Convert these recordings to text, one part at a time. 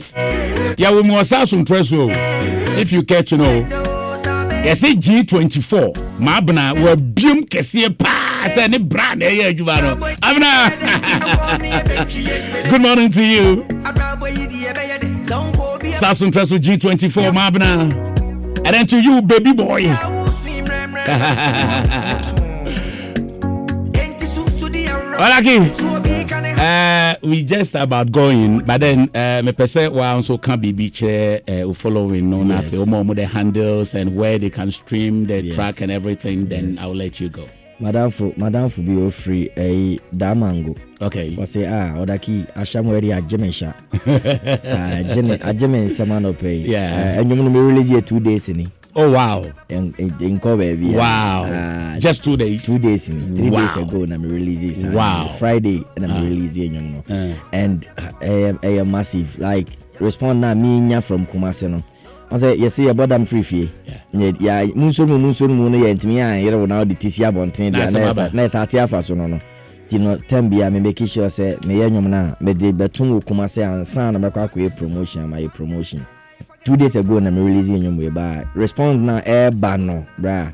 Yeah, we must have some trust. If you care to know, yes, G24. Mabna we bium kesiye pa say ne brand e adwuma no. Abna. Good morning to you. Sasun trust G24 Mabna. And then to you, baby boy. We just about going, but then me person we also can be following no yes. More the handles and where they can stream the track and everything. Then I'll let you go. Madam for be free a damango. Okay. What say Odaki Ashamweri Ajemesha. Ajemen Samano pay. Yeah. And you're gonna be released here 2 days in it. Oh wow! In Kobe, wow! Just 2 days. 2 days in 3 days ago, and I'm releasing. Wow! Friday, and I'm releasing. And I am massive. Like respond now, me from Kumasi. No, I say you see about them free fee. Yeah. Munso no ye ntimi an yere now the TC abonten dia na satia faso no. Tino Tembia me make sure say me yenyom na me de betum Kumasi ansa na be kwa promotion my promotion. 2 days ago na me releasing your way respond na no bra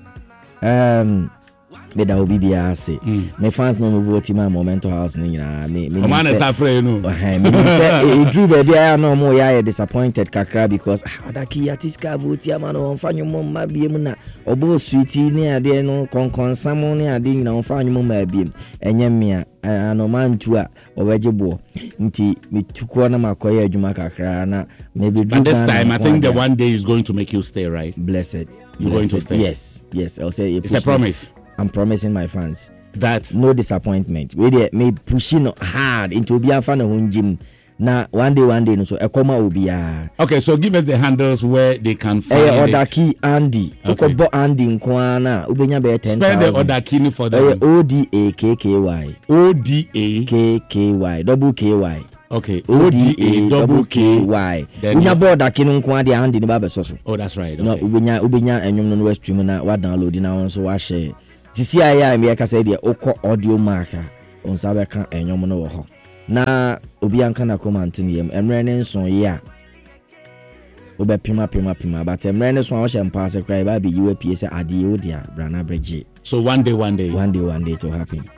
me da obi bia say me fans no me vote my mental house ni na me man is afraid no me say e drew baby I no more ya disappointed kakra because that ki artist vote ya man on fanyo mom ma biem na obo sweetie ni ade no konkon samo ni ade na on fanyo mom ma biem enye me no man tu a obejebo nti mituko na makoye adwuma kakra na maybe but this time I think the one day is going to make you stay, right? Blessed. You're going to stay? Yes I'll say it's a promise. I'm promising my fans that no disappointment. We may pushing hard into be a fan of Hunjim. Now one day no so a coma will be okay, so give us the handles where they can find Odaki Andy. Okay. Andy Nkwana Ubenya be 10,000. Spell the Odaki for them. ODAKKY. ODAKKY double KY. Okay. ODA double KY. Unya board Akinu Nkwa the Andy ni babe so. Oh, that's right. Okay. No ubenya enyum no west stream na wa download na won so wa share. Sisi aya me ka say the okọ audio marker on sabe kan enyum no wo ho. Na obi anka na comment ni em emre ne nson ye a obe pima but emre ne nson wo she mpa se cry ba be you apia say ade odia brana breje. So one day to happen.